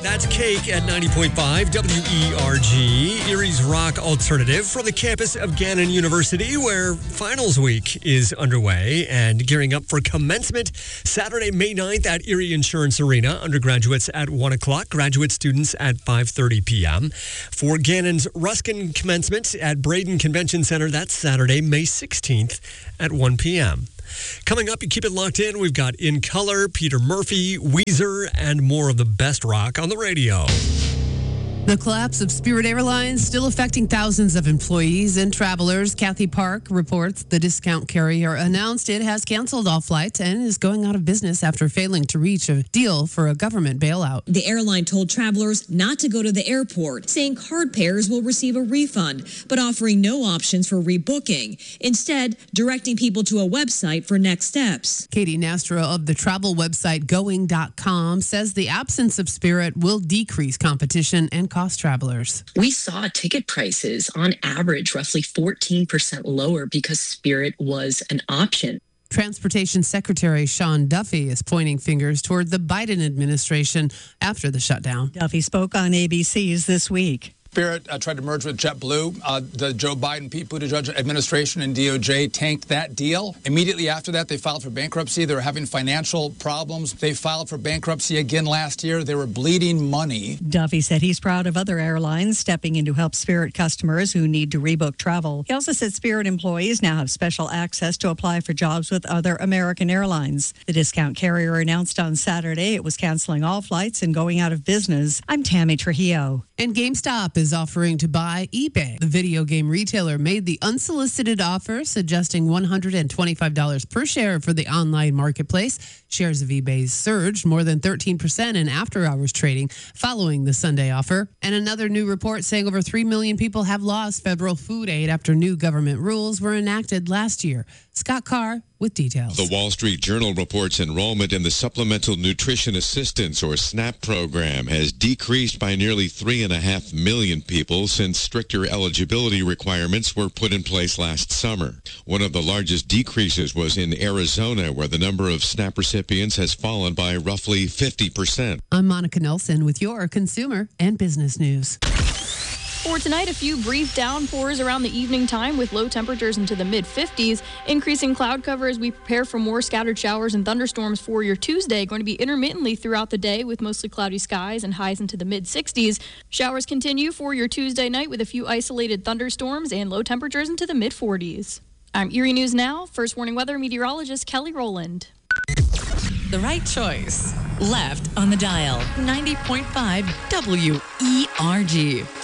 That's Cake at 90.5 WERG, Erie's rock alternative from the campus of Gannon University, where finals week is underway and gearing up for commencement Saturday, May 9th at Erie Insurance Arena. Undergraduates at 1 o'clock, graduate students at 5:30 p.m. For Gannon's Ruskin commencement at Braden Convention Center, that's Saturday, May 16th at 1 p.m. Coming up, you keep it locked in. We've got In Color, Peter Murphy, Weezer, and more of the best rock on the radio. The collapse of Spirit Airlines still affecting thousands of employees and travelers. Kathy Park reports the discount carrier announced it has canceled all flights and is going out of business after failing to reach a deal for a government bailout. The airline told travelers not to go to the airport, saying card payers will receive a refund, but offering no options for rebooking. Instead, directing people to a website for next steps. Katie Nastra of the travel website Going.com says the absence of Spirit will decrease competition and cost travelers. We saw ticket prices on average roughly 14% lower because Spirit was an option. Transportation Secretary Sean Duffy is pointing fingers toward the Biden administration after the shutdown. Duffy spoke on ABC's This Week. Spirit tried to merge with JetBlue. The Joe Biden, Pete Buttigieg administration and DOJ tanked that deal. Immediately after that, they filed for bankruptcy. They were having financial problems. They filed for bankruptcy again last year. They were bleeding money. Duffy said he's proud of other airlines stepping in to help Spirit customers who need to rebook travel. He also said Spirit employees now have special access to apply for jobs with other American airlines. The discount carrier announced on Saturday it was canceling all flights and going out of business. I'm Tammy Trujillo. And GameStop is offering to buy eBay. The video game retailer made the unsolicited offer, suggesting $125 per share for the online marketplace. Shares of eBay surged more than 13% in after-hours trading following the Sunday offer. And another new report saying over 3 million people have lost federal food aid after new government rules were enacted last year. Scott Carr with details. The Wall Street Journal reports enrollment in the Supplemental Nutrition Assistance, or SNAP program, has decreased by nearly 3.5 million people since stricter eligibility requirements were put in place last summer. One of the largest decreases was in Arizona, where the number of SNAP recipients has fallen by roughly 50%. I'm Monica Nelson with your consumer and business news. For tonight, a few brief downpours around the evening time with low temperatures into the mid-50s. Increasing cloud cover as we prepare for more scattered showers and thunderstorms for your Tuesday. Going to be intermittently throughout the day with mostly cloudy skies and highs into the mid-60s. Showers continue for your Tuesday night with a few isolated thunderstorms and low temperatures into the mid-40s. I'm Erie News Now. First Warning Weather Meteorologist Kelly Rowland. The right choice. Left on the dial. 90.5 WERG.